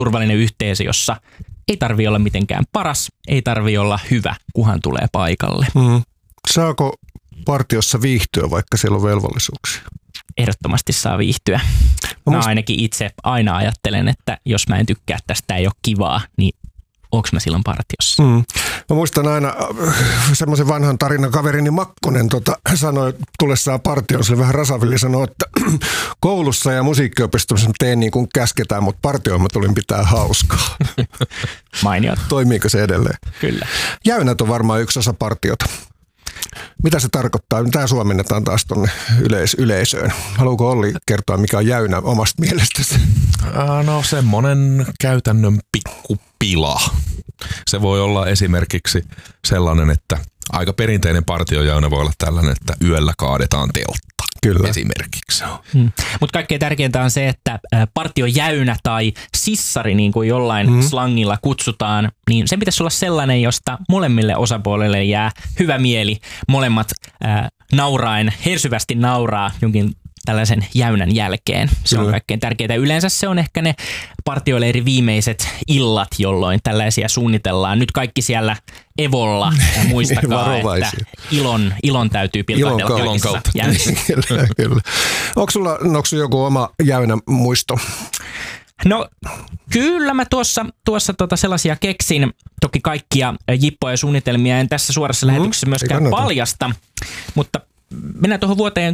turvallinen yhteisö, jossa ei tarvitse olla mitenkään paras, ei tarvitse olla hyvä, kunhan tulee paikalle. Saako partiossa viihtyä, vaikka siellä on velvollisuuksia? Ehdottomasti saa viihtyä. Mä ainakin itse aina ajattelen, että jos mä en tykkää tästä, ei ole kivaa, niin onko mä silloin partiossa? Mä muistan aina semmoisen vanhan tarinan kaverini Makkonen sanoi tulessaan partioon, se oli vähän rasavilli, sanoi, että koulussa ja musiikkiopistossa teen niin kuin käsketään, mutta partioon mä tulin pitää hauskaa. Mainiot. Toimiiko se edelleen? Kyllä. Jäynät on varmaan yksi osa partiota. Mitä se tarkoittaa? Tämä suomennetaan taas tuonne yleisöön. Haluatko Olli kertoa, mikä on jäynä omasta mielestäsi? No semmoinen käytännön pikkupila. Se voi olla esimerkiksi sellainen, että aika perinteinen partiojäynä voi olla tällainen, että yöllä kaadetaan teltta. Kyllä. Esimerkiksi. Mutta kaikkein tärkeintä on se, että partiojäynä tai sissari, niin kuin jollain slangilla kutsutaan, niin sen pitäisi olla sellainen, josta molemmille osapuolille jää hyvä mieli. Molemmat hersyvästi nauraa jonkin tällaisen jäynän jälkeen. Se on kaikkein tärkeintä. Yleensä se on ehkä ne partioleirin viimeiset illat, jolloin tällaisia suunnitellaan. Nyt kaikki siellä Evolla ja muistakaa, että ilon täytyy pilkahdella kaikissa jäynissä. Kyllä. Onko sulla joku oma jäynä muisto? No kyllä mä tuossa sellaisia keksin. Toki kaikkia jippoja ja suunnitelmia en tässä suorassa lähetyksessä myöskään paljasta, mutta mennään tuohon vuoteen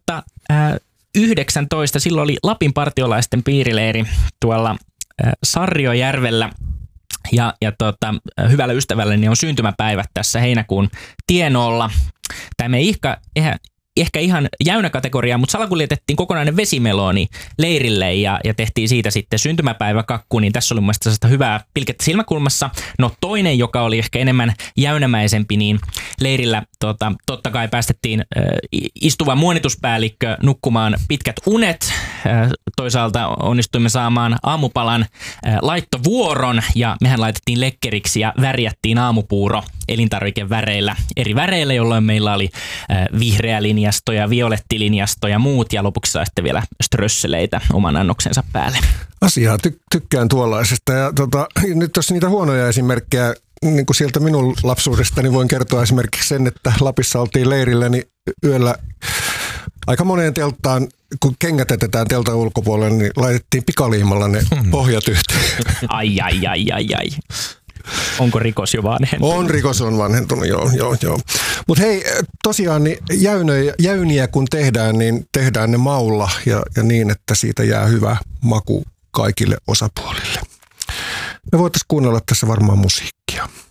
2019. Silloin oli Lapin partiolaisten piirileiri tuolla Sarjojärvellä. Ja hyvällä ystävälläni on syntymäpäivät tässä heinäkuun tienoolla. Tämä ei ehkä ihan jäynäkategoriaa, mutta salakuljetettiin kokonainen vesimeloni leirille ja tehtiin siitä sitten syntymäpäiväkakku, niin tässä oli mun mielestä sellaista hyvää pilkettä silmäkulmassa. No toinen, joka oli ehkä enemmän jäynämäisempi, niin leirillä totta kai päästettiin istuva muonituspäällikkö nukkumaan pitkät unet. Toisaalta onnistuimme saamaan aamupalan laittovuoron ja mehän laitettiin lekkeriksi ja värjättiin aamupuuro elintarvikeväreillä, eri väreillä, jolloin meillä oli vihreä linjasto ja violettilinjasto ja muut ja lopuksi saa sitten vielä strösseleitä oman annoksensa päälle. Asiaa tykkään tuollaisesta ja nyt jos niitä huonoja esimerkkejä niin kuin sieltä minun lapsuudestani voin kertoa esimerkiksi sen, että Lapissa oltiin leirillä, niin yöllä aika moneen telttaan, kun kengät jätetään teltan ulkopuolelle, niin laitettiin pikaliimalla ne pohjat yhteen. Ai. Onko rikos jo vanhentunut? Rikos on vanhentunut, joo. Mutta hei, tosiaan niin jäyniä kun tehdään, niin tehdään ne maulla ja niin, että siitä jää hyvä maku kaikille osapuolille. Me voitaisiin kuunnella tässä varmaan musiikkia.